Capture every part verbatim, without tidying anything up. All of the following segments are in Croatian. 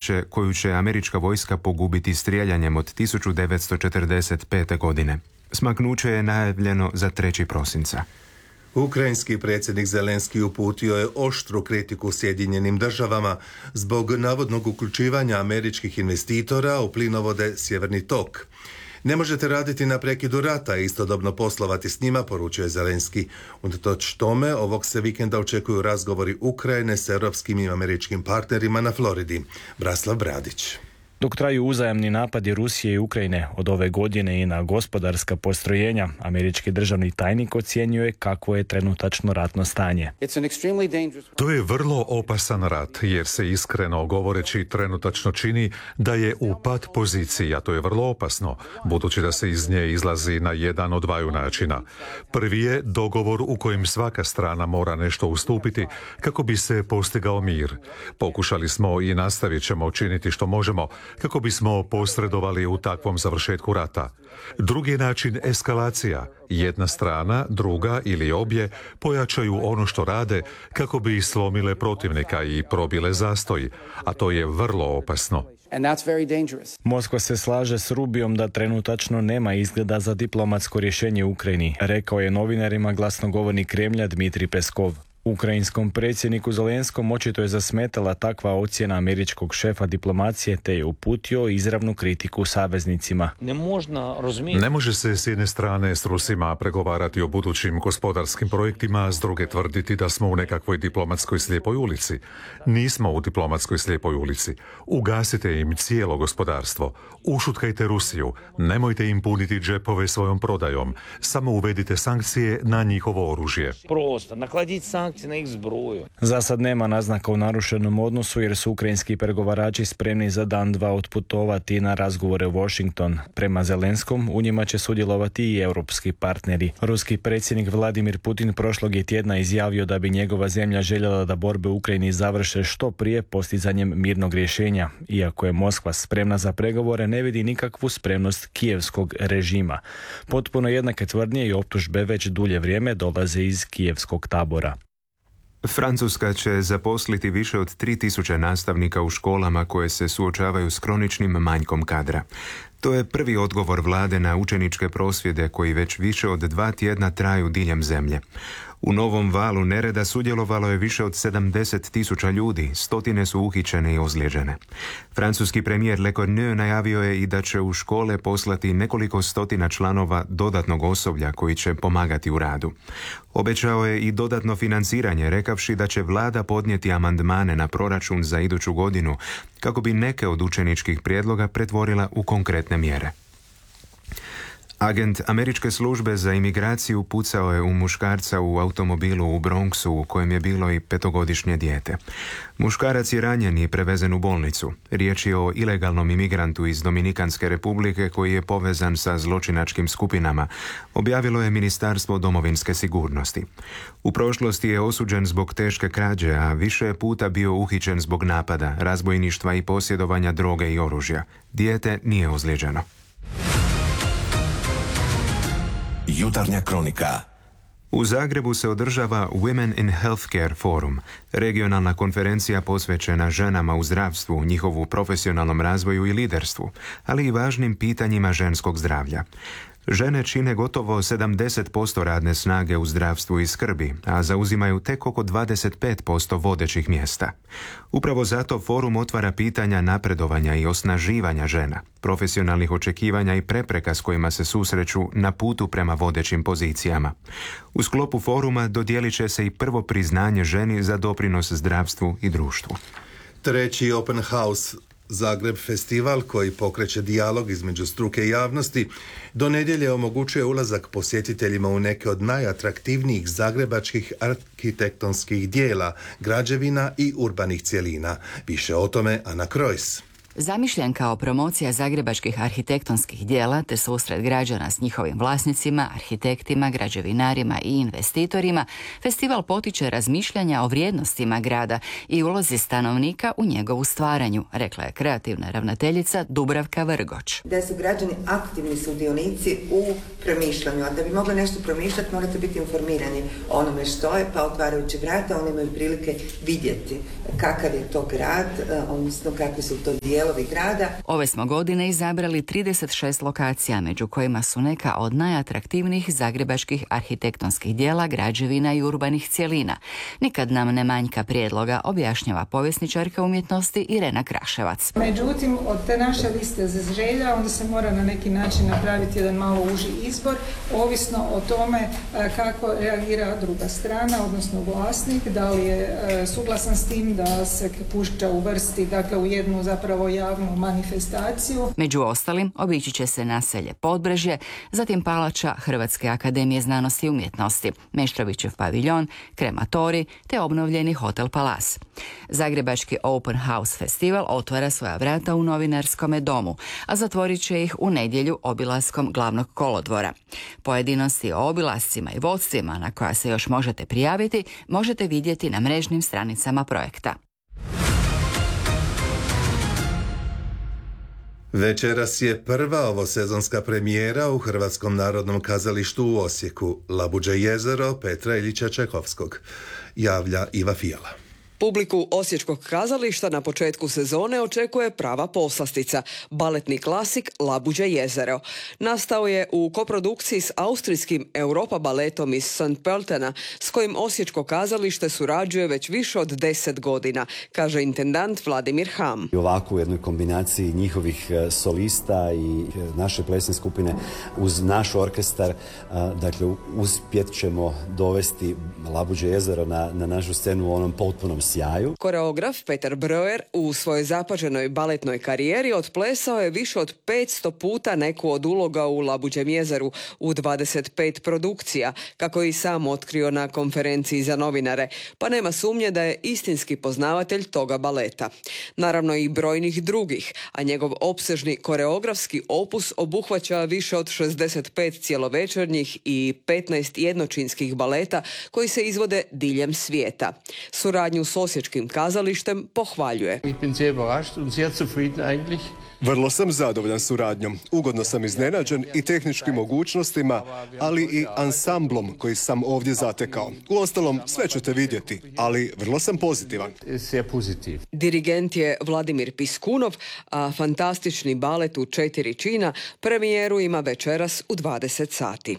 će, koju će američka vojska pogubiti strijeljanjem od tisuću devetsto četrdeset pete. godine. Smaknuće je najavljeno za trećeg prosinca. Ukrajinski predsjednik Zelenski uputio je oštru kritiku Sjedinjenim državama zbog navodnog uključivanja američkih investitora u plinovode Sjeverni tok. Ne možete raditi na prekidu rata i istodobno poslovati s njima, poručuje Zelenski. Unatoč tome, ovog se vikenda očekuju razgovori Ukrajine s europskim i američkim partnerima na Floridi. Braslav Bradić. Dok traju uzajamni napadi Rusije i Ukrajine od ove godine i na gospodarska postrojenja, američki državni tajnik ocjenjuje kakvo je trenutačno ratno stanje. To je vrlo opasan rat, jer se iskreno govoreći trenutačno čini da je u pat poziciji, a to je vrlo opasno, budući da se iz nje izlazi na jedan od dvaju načina. Prvi je dogovor u kojem svaka strana mora nešto ustupiti kako bi se postigao mir. Pokušali smo i nastavit ćemo učiniti što možemo kako bismo posredovali u takvom završetku rata. Drugi način eskalacija. Jedna strana, druga ili obje pojačaju ono što rade kako bi slomile protivnika i probile zastoj, a to je vrlo opasno. Moskva se slaže s Rubijom da trenutačno nema izgleda za diplomatsko rješenje u Ukrajini, rekao je novinarima glasnogovornik Kremlja Dmitrij Peskov. Ukrajinskom predsjedniku Zelenskom očito je zasmetala takva ocjena američkog šefa diplomacije te je uputio izravnu kritiku saveznicima. Ne može se s jedne strane s Rusima pregovarati o budućim gospodarskim projektima, a s druge tvrditi da smo u nekakvoj diplomatskoj slijepoj ulici. Nismo u diplomatskoj slijepoj ulici. Ugasite im cijelo gospodarstvo. Ušutkajte Rusiju. Nemojte im puniti džepove svojom prodajom. Samo uvedite sankcije na njihovo oružje. Prosto, nakladiti sankcije. Za sad nema naznaka o narušenom odnosu jer su ukrajinski pregovarači spremni za dan dva otputovati na razgovore u Washington. Prema Zelenskom u njima će sudjelovati i europski partneri. Ruski predsjednik Vladimir Putin prošlog je tjedna izjavio da bi njegova zemlja željela da borbe u Ukrajini završe što prije postizanjem mirnog rješenja. Iako je Moskva spremna za pregovore, ne vidi nikakvu spremnost kijevskog režima. Potpuno jednake tvrdnje i optužbe već dulje vrijeme dolaze iz kijevskog tabora. Francuska će zaposliti više od tri tisuće nastavnika u školama koje se suočavaju s kroničnim manjkom kadra. To je prvi odgovor vlade na učeničke prosvjede koji već više od dva tjedna traju diljem zemlje. U novom valu nereda sudjelovalo je više od sedamdeset tisuća ljudi, stotine su uhićene i ozlijeđene. Francuski premijer Le Cornu najavio je i da će u škole poslati nekoliko stotina članova dodatnog osoblja koji će pomagati u radu. Obećao je i dodatno financiranje, rekavši da će vlada podnijeti amandmane na proračun za iduću godinu kako bi neke od učeničkih prijedloga pretvorila u konkretne mjere. Agent američke službe za imigraciju pucao je u muškarca u automobilu u Bronxu u kojem je bilo i petogodišnje dijete. Muškarac je ranjen i prevezen u bolnicu. Riječ je o ilegalnom imigrantu iz Dominikanske republike koji je povezan sa zločinačkim skupinama, objavilo je Ministarstvo domovinske sigurnosti. U prošlosti je osuđen zbog teške krađe, a više je puta bio uhićen zbog napada, razbojništva i posjedovanja droge i oružja. Dijete nije ozlijeđeno. Jutarnja kronika. U Zagrebu se održava Women in Healthcare Forum, regionalna konferencija posvećena ženama u zdravstvu, njihovu profesionalnom razvoju i liderstvu, ali i važnim pitanjima ženskog zdravlja. Žene čine gotovo sedamdeset posto radne snage u zdravstvu i skrbi, a zauzimaju tek oko dvadeset pet posto vodećih mjesta. Upravo zato forum otvara pitanja napredovanja i osnaživanja žena, profesionalnih očekivanja i prepreka s kojima se susreću na putu prema vodećim pozicijama. U sklopu foruma dodijelit će se i prvo priznanje ženi za doprinos zdravstvu i društvu. Treći Open House Zagreb festival koji pokreće dijalog između struke i javnosti do nedjelje omogućuje ulazak posjetiteljima u neke od najatraktivnijih zagrebačkih arhitektonskih dijela, građevina i urbanih cjelina. Više o tome Ana Krojs. Zamišljen kao promocija zagrebačkih arhitektonskih djela te susret građana s njihovim vlasnicima, arhitektima, građevinarima i investitorima, festival potiče razmišljanja o vrijednostima grada i ulozi stanovnika u njegovu stvaranju, rekla je kreativna ravnateljica Dubravka Vrgoč. Da su građani aktivni sudionici u promišljanju, a da bi mogli nešto promišljati morate biti informirani o onome što je, pa otvarajući vrata oni imaju prilike vidjeti kakav je to grad, odnosno kakvi su to dijelovi grada. Ove smo godine izabrali trideset šest lokacija, među kojima su neka od najatraktivnijih zagrebačkih arhitektonskih djela, građevina i urbanih cjelina. Nikad nam ne manjka prijedloga, objašnjava povjesničarka umjetnosti Irena Kraševac. Međutim, od te naše liste za želja onda se mora na neki način napraviti jedan malo uži izbor, ovisno o tome kako reagira druga strana, odnosno vlasnik, da li je suglasan s tim da se pušča uvrsti, dakle u jednu zapravo javnu manifestaciju. Među ostalim, obići će se naselje Podbrežje, zatim palača Hrvatske akademije znanosti i umjetnosti, Meštrovićev paviljon, krematorij te obnovljeni hotel Palas. Zagrebački Open House festival otvara svoja vrata u Novinarskome domu, a zatvorit će ih u nedjelju obilaskom glavnog kolodvora. Pojedinosti o obilascima i vodstvima na koja se još možete prijaviti možete vidjeti na mrežnim stranicama projekta. Večeras je prva ovosezonska premijera u Hrvatskom narodnom kazalištu u Osijeku, Labuđe jezero Petra Iljića Čajkovskog, javlja Iva Fijala. Publiku Osječkog kazališta na početku sezone očekuje prava poslastica, baletni klasik Labuđe jezero. Nastao je u koprodukciji s austrijskim Europa baletom iz Sankt Pöltena, s kojim Osječko kazalište surađuje već više od deset godina, kaže intendant Vladimir Ham. I ovako u jednoj kombinaciji njihovih solista i naše plesne skupine uz naš orkestar, dakle uspjet ćemo dovesti Labuđe jezero na, na našu scenu u onom potpunom sjaju. Koreograf Petar Breuer u svojoj zapaženoj baletnoj karijeri otplesao je više od petsto puta neku od uloga u Labuđem jezeru u dvadeset pet produkcija, kako je i sam otkrio na konferenciji za novinare, pa nema sumnje da je istinski poznavatelj toga baleta. Naravno i brojnih drugih, a njegov opsežni koreografski opus obuhvaća više od šezdeset pet cjelovečernjih i petnaest jednočinskih baleta koji se izvode diljem svijeta. Suradnju s Osječkim kazalištem pohvaljuje. Vrlo sam zadovoljan suradnjom, ugodno sam iznenađen i tehničkim mogućnostima, ali i ansamblom koji sam ovdje zatekao. Uostalom, sve ćete vidjeti, ali vrlo sam pozitivan. Dirigent je Vladimir Piskunov, a fantastični balet u četiri čina premijeru ima večeras u dvadeset sati.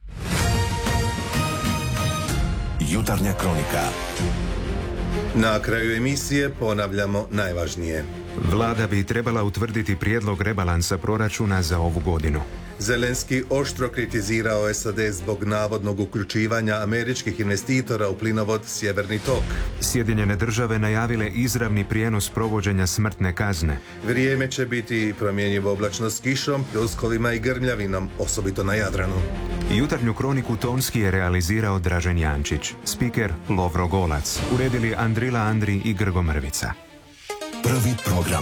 Jutarnja kronika. Na kraju emisije ponavljamo najvažnije. Vlada bi trebala utvrditi prijedlog rebalansa proračuna za ovu godinu. Zelenski oštro kritizirao S A D zbog navodnog uključivanja američkih investitora u plinovod Sjeverni tok. Sjedinjene države najavile izravni prijenos provođenja smrtne kazne. Vrijeme će biti promjenjivo oblačno s kišom, pljuskovima i grmljavinom, osobito na Jadranu. Jutarnju kroniku tonski je realizirao Dražen Jančić, spiker Lovro Golac, uredili Andrila Andri i Grgo Mrvica. Prvi program.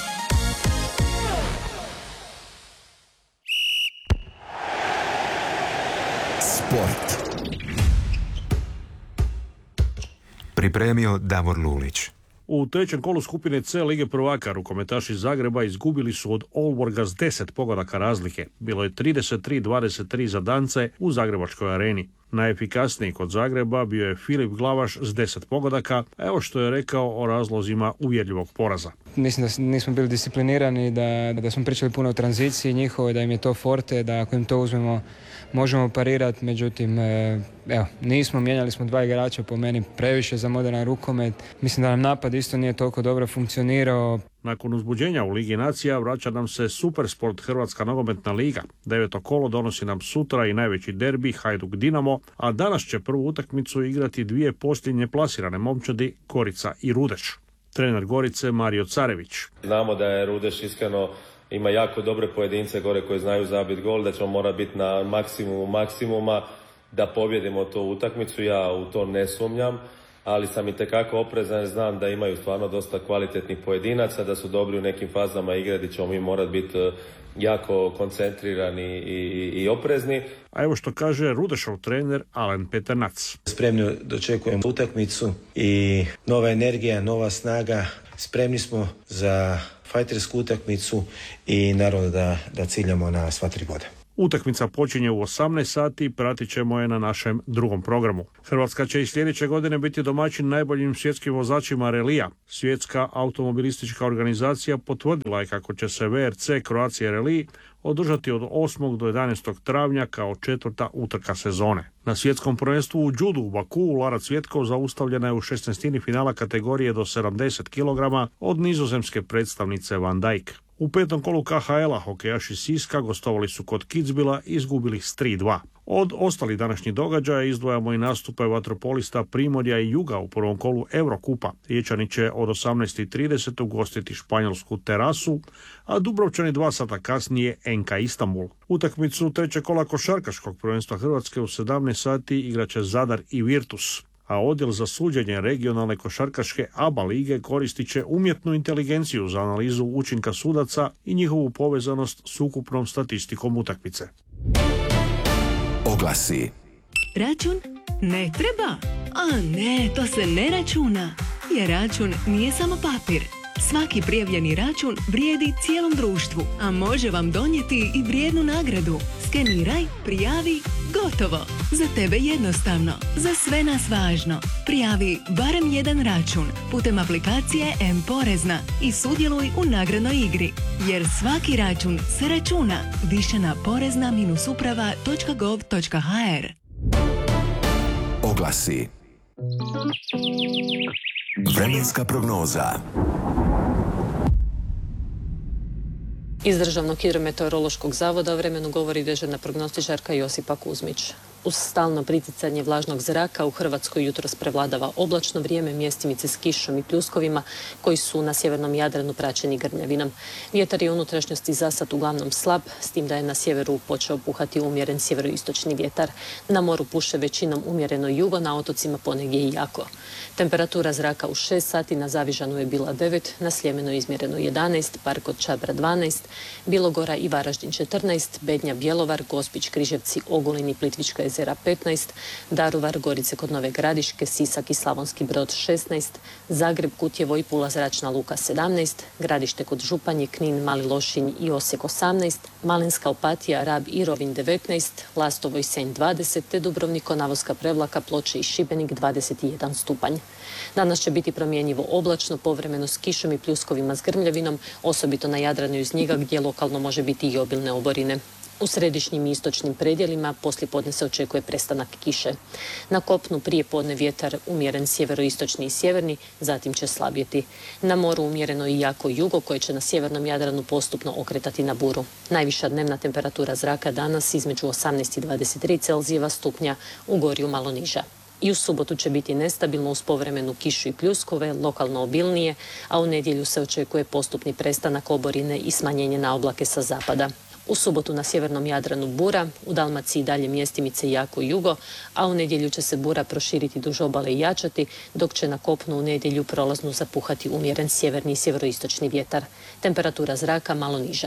Sport. Pripremio Davor Lulić. U trećem kolu skupine C Lige prvaka rukometaši Zagreba izgubili su od Allworga s deset pogodaka razlike. Bilo je trideset tri dvadeset tri za Dance u Zagrebačkoj areni. Najefikasniji kod Zagreba bio je Filip Glavaš s deset pogodaka. Evo što je rekao o razlozima uvjerljivog poraza. Mislim da nismo bili disciplinirani, da, da smo pričali puno o tranziciji njihovoj, da im je to forte, da ako im to uzmemo možemo parirati, međutim evo, nismo, mijenjali smo dva igrača po meni previše za moderan rukomet. Mislim da nam napad isto nije toliko dobro funkcionirao. Nakon uzbuđenja u Ligi nacija vraća nam se Supersport Hrvatska nogometna liga. Deveto kolo donosi nam sutra i najveći derbi Hajduk Dinamo, a danas će prvu utakmicu igrati dvije posljednje plasirane momčadi Gorica i Rudeš. Trener Gorice Mario Carević. Znamo da je Rudeš iskreno ima jako dobre pojedince gore koji znaju zabiti gol, da ćemo morati biti na maksimumu maksimuma da pobjedimo tu utakmicu. Ja u to ne sumnjam. ali sam itekako oprezan jer znam da imaju stvarno dosta kvalitetnih pojedinaca, da su dobri u nekim fazama igre gdje ćemo mi morati biti jako koncentrirani i, i, i oprezni. A evo što kaže Rudešov trener Alen Peternac. Spremni dočekujemo utakmicu i nova energija, nova snaga. Spremni smo za fajtersku utakmicu i naravno da, da ciljamo na sva tri boda. Utakmica počinje u osamnaest sati, pratit ćemo je na našem drugom programu. Hrvatska će i sljedeće godine biti domaćin najboljim svjetskim vozačima relija. Svjetska automobilistička organizacija potvrdila je kako će se V R C Croatia Rally održati od osmog do jedanaestog travnja kao četvrta utrka sezone. Na svjetskom prvenstvu u judu u Bakuu Lara Cvjetkov zaustavljena je u šesnaestini finala kategorije do sedamdeset kilograma od nizozemske predstavnice Van Dijk. U petom kolu K H L-a hokejaši Siska gostovali su kod Kitzbühela i izgubili s tri dva. Od ostalih današnjih događaja izdvajamo i nastupe vaterpolista Primorja i Juga u prvom kolu Eurokupa. Riječani će od osamnaest i trideset ugostiti španjolsku Terasu, a Dubrovčani dva sata kasnije N K Istanbul. Utakmicu trećeg kola košarkaškog prvenstva Hrvatske u sedamnaest sati igraće Zadar i Virtus. A odjel za suđenje regionalne košarkaške A B A lige koristit će umjetnu inteligenciju za analizu učinka sudaca i njihovu povezanost s ukupnom statistikom utakmice. Oglasi. Račun? Ne treba. A ne, to se ne računa. Jer račun nije samo papir. Svaki prijavljeni račun vrijedi cijelom društvu, a može vam donijeti i vrijednu nagradu. Skeniraj, prijavi, gotovo. Za tebe jednostavno, za sve nas važno. Prijavi barem jedan račun putem aplikacije M-Porezna i sudjeluj u nagradnoj igri. Jer svaki račun se računa. Više na porezna dash uprava točka gov točka ha er. Oglasi. Vremenska prognoza. Iz Državnog hidrometeorološkog zavoda o vremenu govori dežurna prognostičarka Josipa Kuzmić. Uz stalno priticanje vlažnog zraka u Hrvatskoj jutros prevladava oblačno vrijeme, mjestimice s kišom i pljuskovima koji su na sjevernom Jadranu praćeni grmljavinom. Vjetar je u unutrašnjosti za sad uglavnom slab, s tim da je na sjeveru počeo puhati umjeren sjeveroistočni vjetar. Na moru puše većinom umjereno jugo, na otocima ponegdje i jako. Temperatura zraka u šest sati na Zavižanu je bila devet, na Sljemenu izmjereno jedanaest, Park kod Čabra dvanaest, Bilogora i Varaždin četrnaest, Bednja, Bjelovar, Gospić, Križevci, Ogulin i Plitvička jezera petnaest, Daruvar, Gorice kod Nove Gradiške, Sisak i Slavonski Brod šesnaest, Zagreb, Kutjevo i Pula zračna luka sedamnaest, Gradište kod Županje, Knin, Mali Lošinj i Osijek osamnaest, Malinska, Opatija, Rab i Rovinj devetnaest, Lastovo i Senj dvadeset, te Dubrovnik, Konavoska, Prevlaka, Ploče i Šibenik dvadeset jedan stupanj. Danas će biti promjenjivo oblačno, povremeno s kišom i pljuskovima s grmljavinom, osobito na Jadranu i uz njega gdje lokalno može biti i obilne oborine. U središnjim i istočnim predjelima poslijepodne se očekuje prestanak kiše. Na kopnu prije podne vjetar umjeren sjeveroistočni i sjeverni, zatim će slabjeti. Na moru umjereno i jako jugo koje će na sjevernom Jadranu postupno okretati na buru. Najviša dnevna temperatura zraka danas između osamnaest i dvadeset tri Celzijeva stupnja, u Gorju malo niža. I u subotu će biti nestabilno uz povremenu kišu i pljuskove, lokalno obilnije, a u nedjelju se očekuje postupni prestanak oborine i smanjenje na oblake sa zapada. U subotu na sjevernom Jadranu bura, u Dalmaciji dalje mjestimice jako jugo, a u nedjelju će se bura proširiti duž obale i jačati, dok će na kopnu u nedjelju prolaznu zapuhati umjeren sjeverni i sjeveroistočni vjetar. Temperatura zraka malo niža.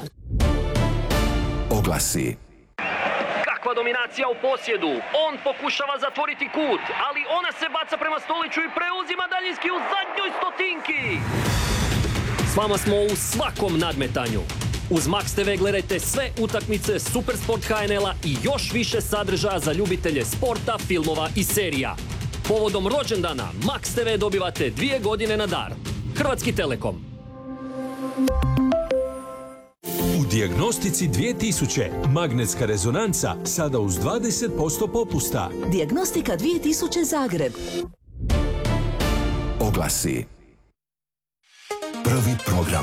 Oglasi. Kakva dominacija u posjedu. On pokušava zatvoriti kut, ali ona se baca prema Stoliću i preuzima daljinski u zadnjoj stotinki. S vama smo u svakom nadmetanju. Uz Max te ve gledajte sve utakmice Supersport ha en el-a i još više sadržaja za ljubitelje sporta, filmova i serija. Povodom rođendana Max te ve dobivate dvije godine na dar. Hrvatski Telekom. U Dijagnostici dvije tisuće magnetska rezonanca sada uz dvadeset posto popusta. Dijagnostika dvije tisuće Zagreb. Oglasi. Prvi program.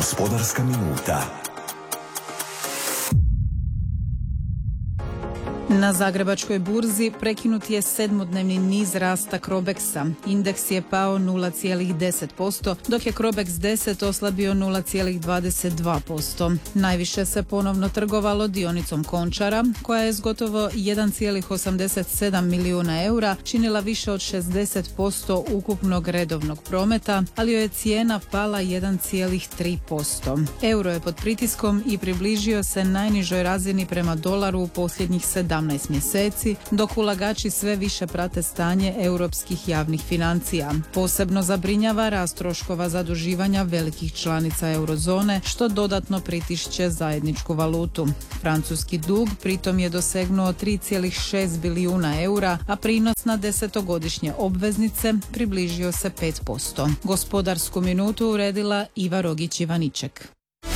Gospodarska minuta. Na Zagrebačkoj burzi prekinut je sedmodnevni niz rasta Crobexa. Indeks je pao nula zarez deset posto, dok je Crobex deset oslabio nula zarez dvadeset dva posto. Najviše se ponovno trgovalo dionicom Končara, koja je s gotovo jedan zarez osamdeset sedam milijuna eura činila više od šezdeset posto ukupnog redovnog prometa, ali joj je cijena pala jedan zarez tri posto. Euro je pod pritiskom i približio se najnižoj razini prema dolaru u posljednjih sedamnaest mjeseci, dok ulagači sve više prate stanje europskih javnih financija. Posebno zabrinjava rast troškova zaduživanja velikih članica eurozone, što dodatno pritišće zajedničku valutu. Francuski dug pritom je dosegnuo tri zarez šest bilijuna eura, a prinos na desetogodišnje obveznice približio se pet posto. Gospodarsku minutu uredila Iva Rogić-Ivaniček.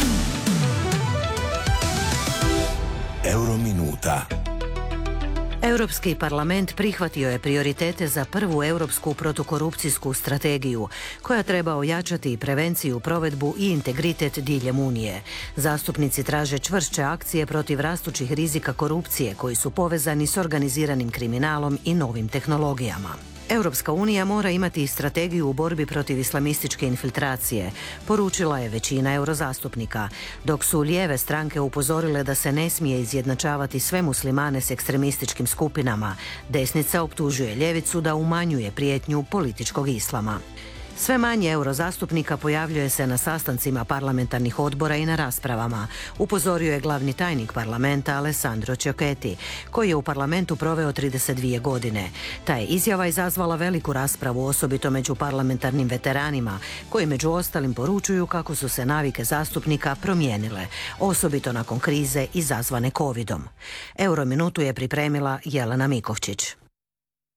Eurominuta. Europski parlament prihvatio je prioritete za prvu europsku protukorupcijsku strategiju, koja treba ojačati prevenciju, provedbu i integritet diljem Unije. Zastupnici traže čvršće akcije protiv rastućih rizika korupcije koji su povezani s organiziranim kriminalom i novim tehnologijama. Europska unija mora imati strategiju u borbi protiv islamističke infiltracije, poručila je većina eurozastupnika, dok su lijeve stranke upozorile da se ne smije izjednačavati sve muslimane s ekstremističkim skupinama. Desnica optužuje ljevicu da umanjuje prijetnju političkog islama. Sve manje eurozastupnika pojavljuje se na sastancima parlamentarnih odbora i na raspravama, upozorio je glavni tajnik parlamenta Alessandro Ciochetti, koji je u parlamentu proveo trideset dvije godine. Ta je izjava izazvala veliku raspravu, osobito među parlamentarnim veteranima, koji među ostalim poručuju kako su se navike zastupnika promijenile, osobito nakon krize izazvane covidom. Eurominutu je pripremila Jelena Mikovčić.